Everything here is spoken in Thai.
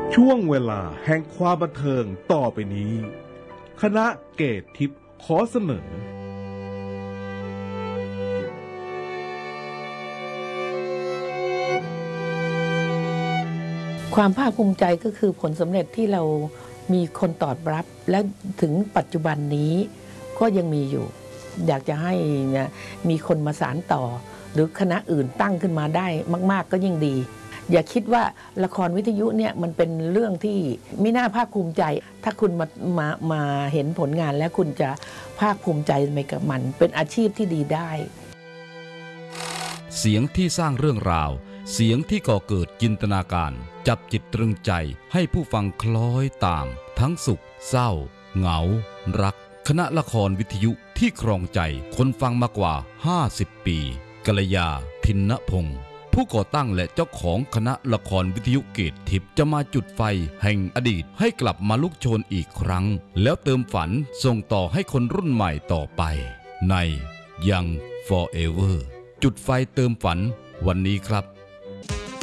ช่วงเวลาแห่งความบันเทิงต่อไปนี้คณะเกตทิพย์ขอเสนอความภาคภูมิใจก็คือผลสำเร็จที่เรามีคนตอบรับและถึงปัจจุบันนี้ก็ยังมีอยู่อยากจะให้มีคนมาสานต่อหรือคณะอื่นตั้งขึ้นมาได้มากๆก็ยิ่งดีอย่าคิดว่าละครวิทยุเนี่ยมันเป็นเรื่องที่ไม่น่าภาคภูมิใจถ้าคุณมาเห็นผลงานแล้วคุณจะภาคภูมิใจไปกับมันเป็นอาชีพที่ดีได้เสียงที่สร้างเรื่องราวเสียงที่ก่อเกิดจินตนาการจับจิตตรึงใจให้ผู้ฟังคล้อยตามทั้งสุขเศร้าเหงารักคณะละครวิทยุที่ครองใจคนฟังมากว่า50ปีกัลยาทินพงศ์ผู้ก่อตั้งและเจ้าของคณะละครวิทยุเกตทิพย์จะมาจุดไฟแห่งอดีตให้กลับมาลุกโชนอีกครั้งแล้วเติมฝันส่งต่อให้คนรุ่นใหม่ต่อไปใน Young Forever จุดไฟเติมฝันวันนี้ครับ